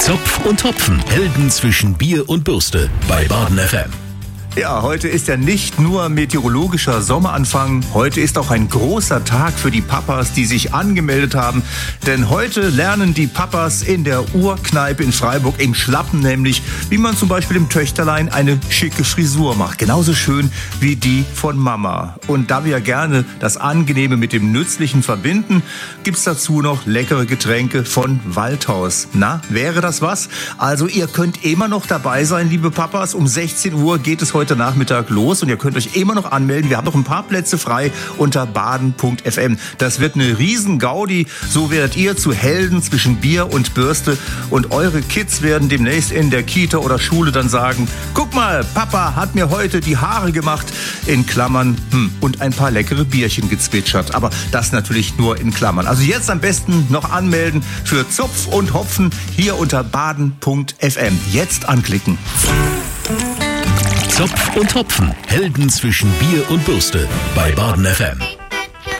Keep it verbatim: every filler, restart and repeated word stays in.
Zopf und Hopfen, Helden zwischen Bier und Bürste bei Baden F M. Ja, heute ist ja nicht nur meteorologischer Sommeranfang, heute ist auch ein großer Tag für die Papas, die sich angemeldet haben. Denn heute lernen die Papas in der Urkneipe in Freiburg im Schlappen nämlich, wie man zum Beispiel im Töchterlein eine schicke Frisur macht. Genauso schön wie die von Mama. Und da wir ja gerne das Angenehme mit dem Nützlichen verbinden, gibt's dazu noch leckere Getränke von Waldhaus. Na, wäre das was? Also ihr könnt immer noch dabei sein, liebe Papas. Um sechzehn Uhr geht es heute heute Nachmittag los und ihr könnt euch immer noch anmelden. Wir haben noch ein paar Plätze frei unter baden punkt f m. Das wird eine riesen Gaudi. So werdet ihr zu Helden zwischen Bier und Bürste und eure Kids werden demnächst in der Kita oder Schule dann sagen, guck mal, Papa hat mir heute die Haare gemacht, in Klammern, hm, und ein paar leckere Bierchen gezwitschert. Aber das natürlich nur in Klammern. Also jetzt am besten noch anmelden für Zopf und Hopfen hier unter baden punkt f m. Jetzt anklicken. Zopf und Hopfen, Helden zwischen Bier und Bürste bei Baden F M.